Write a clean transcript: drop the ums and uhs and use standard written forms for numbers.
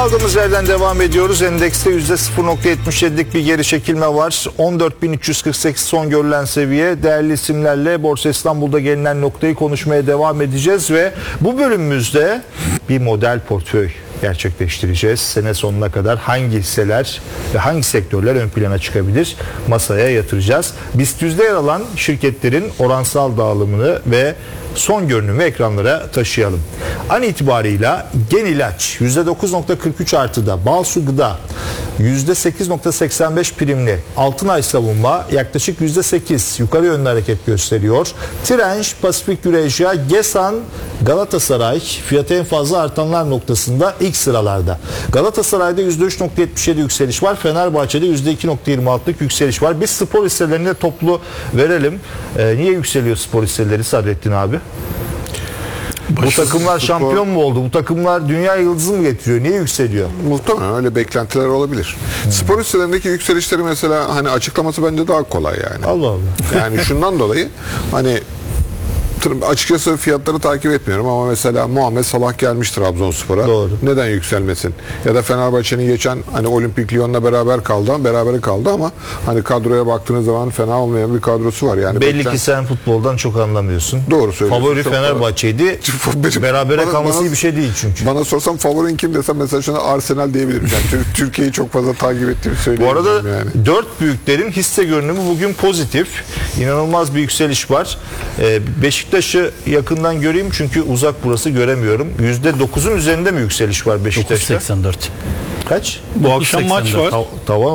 Aldığımız yerden devam ediyoruz. Endekste %0.77'lik bir geri çekilme var. 14.348 son görülen seviye. Değerli isimlerle Borsa İstanbul'da gelinen noktayı konuşmaya devam edeceğiz ve bu bölümümüzde bir model portföy gerçekleştireceğiz. Sene sonuna kadar hangi hisseler ve hangi sektörler ön plana çıkabilir masaya yatıracağız. BIST 100'de yer alan şirketlerin oransal dağılımını ve son görünümü ekranlara taşıyalım. An itibarıyla Gen İlaç %9.43 artıda, Balsu Gıda %8.85 primli, Altınay Savunma yaklaşık %8 yukarı yönlü hareket gösteriyor. Trenç, Pasifik Eurasia, Gesan, Galatasaray fiyatı en fazla artanlar noktasında ilk sıralarda. Galatasaray'da %3.77 yükseliş var. Fenerbahçe'de %2.26'lık yükseliş var. Biz spor hisselerine toplu verelim. Niye yükseliyor spor hisseleri Sadrettin abi? Bu takımlar şampiyon mu oldu? Bu takımlar dünya yıldızı mı getiriyor? Niye yükseliyor? Muhtemelen öyle beklentiler olabilir. Spor hisselerindeki yükselişleri mesela hani açıklaması bence daha kolay yani. Allah Allah. Yani şundan dolayı hani açıkçası fiyatları takip etmiyorum ama mesela Muhammed Salah gelmiş Trabzonspor'a. Doğru. Neden yükselmesin? Ya da Fenerbahçe'nin geçen hani Olimpik Lyon'la berabere kaldı ama hani kadroya baktığınız zaman fena olmayan bir kadrosu var. Yani belli ki sen futboldan çok anlamıyorsun. Doğru söylüyorsun. Favori Fenerbahçe'ydi. Berabere kalması iyi bir şey değil çünkü. Bana sorsam favorin kim desem mesela şuna Arsenal diyebilirim. Yani Türkiye'yi çok fazla takip ettiğimi Bu söyleyeyim. arada yani. 4 büyüklerin hisse görünümü bugün pozitif. İnanılmaz bir yükseliş var. Beşiktaş'ı yakından göreyim çünkü uzak burası, göremiyorum. %9'un üzerinde mi yükseliş var Beşiktaş'ta? 9.84. Kaç? Bu akşam maç var. Tavan